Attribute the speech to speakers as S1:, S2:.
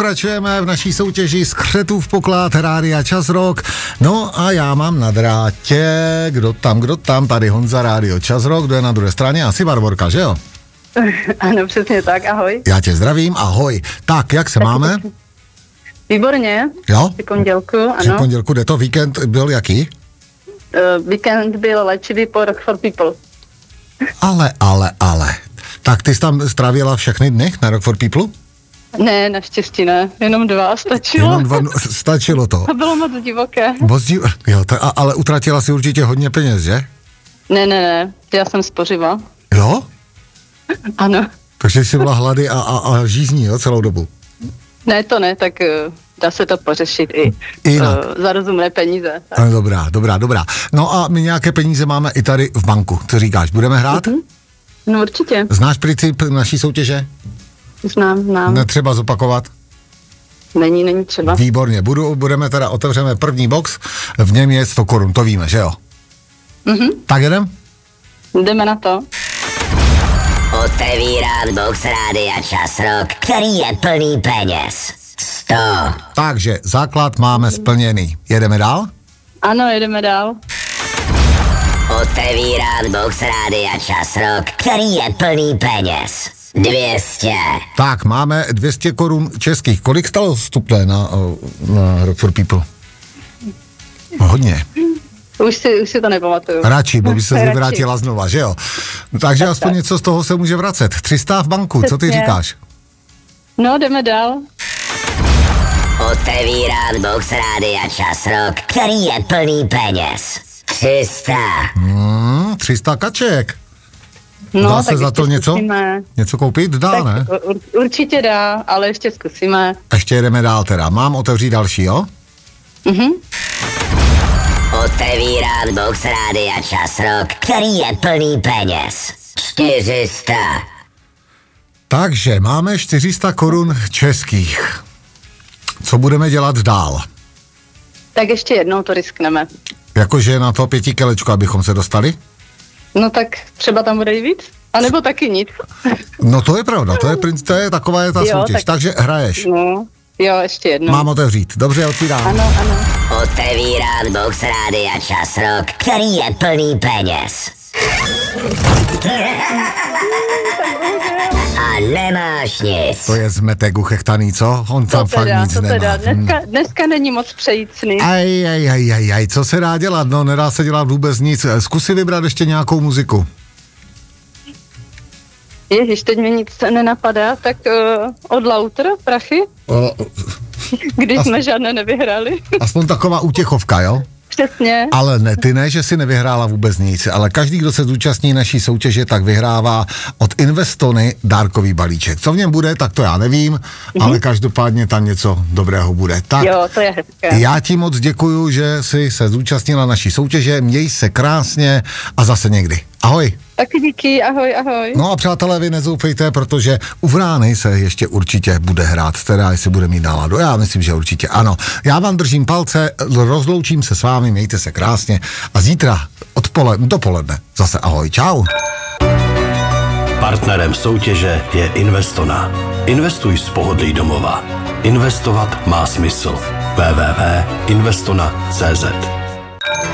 S1: pokračujeme v naší soutěži Skřetův poklad Rádia Čas Rock. No a já mám na drátě, kdo tam, tady Honza, Rádio Čas Rock, kdo je na druhé straně, asi Barborka, že jo?
S2: Ano, přesně tak, ahoj.
S1: Já tě zdravím, ahoj. Tak, jak se máme?
S2: Výborně.
S1: Jo?
S2: Při pondělku, ano.
S1: Při pondělku, jde to, víkend byl jaký?
S2: Víkend byl léčivý po Rock for People.
S1: Ale. Tak ty jsi tam strávila všechny dny na Rock for People?
S2: Ne, naštěstí ne, jenom 2 stačilo.
S1: Jenom 2, stačilo to.
S2: To bylo moc divoké.
S1: Jo, ale utratila si určitě hodně peněz, že?
S2: Ne, já jsem spořiva.
S1: Jo?
S2: Ano.
S1: Takže jsi byla hlady a žízní, jo, celou dobu?
S2: Ne, to ne, tak dá se to pořešit i za rozumné peníze. Tak.
S1: Dobrá. No a my nějaké peníze máme i tady v banku. Co říkáš, budeme hrát?
S2: No určitě.
S1: Znáš princip naší soutěže?
S2: Znám.
S1: Netřeba zopakovat?
S2: Není třeba.
S1: Výborně, budeme teda, otevřeme první box, v něm je 100 korun, to víme, že jo? Tak jedem?
S2: Jdeme na to.
S3: Otevírat box Rádia Čas Rock, který je plný peněz. 100.
S1: Takže základ máme splněný. Jedeme dál?
S2: Ano, jedeme dál.
S3: Otevírat box Rádia Čas Rock, který je plný peněz. 200.
S1: Tak, máme 200 korun českých. Kolik stalo vstupné na Rock for People? Hodně.
S2: Už si to nepamatuju.
S1: Radši, bo by se vyvrátila znova, že jo? Takže aspoň něco z toho se může vracet. 300 v banku, co ty říkáš?
S2: No, jdeme dál.
S3: Otevírat box Rádia Čas Rock, který je plný peněz. 300.
S1: 300 kaček.
S2: No,
S1: dá se za to
S2: zkusíme.
S1: něco koupit? Dá,
S2: tak
S1: ne?
S2: Určitě dá, ale ještě zkusíme.
S1: Ještě jedeme dál teda. Mám otevřít další, jo?
S3: Otevírat box Rádia Čas Rock, který je plný peněz. 400.
S1: Takže máme 400 korun českých. Co budeme dělat dál?
S2: Tak ještě jednou to riskneme.
S1: Jakože na to 5 kilečko, abychom se dostali?
S2: No tak třeba tam bude i víc? A nebo taky nic.
S1: No to je pravda, to je taková je ta soutěž. Takže hraješ.
S2: No, jo, ještě jednou.
S1: Mám otevřít. Dobře, otvírám.
S2: Ano.
S3: Otevírat box Rádia Čas Rock, který je plný peněz. A nemáš nic.
S1: To je zmetek uchechtaný, co? On tam fakt nic nemá.
S2: Dneska není moc přejícný.
S1: Aj, co se dá dělat? No, nedá se dělat vůbec nic. Zkus si vybrat ještě nějakou muziku.
S2: Ježiš, teď mi nic nenapadá, tak od Lauter, Prachy? Když jsme žádné nevyhráli.
S1: Aspoň taková útěchovka, jo?
S2: Přesně.
S1: Ale ne, ty ne, že si nevyhrála vůbec nic, ale každý, kdo se zúčastní naší soutěže, tak vyhrává od Investony dárkový balíček. Co v něm bude, tak to já nevím, ale každopádně tam něco dobrého bude. Tak,
S2: jo, to je hezké.
S1: Já ti moc děkuju, že jsi se zúčastnila naší soutěže, měj se krásně a zase někdy. Ahoj.
S2: Taky díky, ahoj.
S1: No a přátelé, vy nezoufejte, protože u Vrány se ještě určitě bude hrát, teda jestli bude mít náladu. Já myslím, že určitě ano. Já vám držím palce, rozloučím se s vámi, mějte se krásně a zítra dopoledne zase ahoj, čau.
S4: Partnerem soutěže je Investona. Investuj z pohodlí domova. Investovat má smysl. www.investona.cz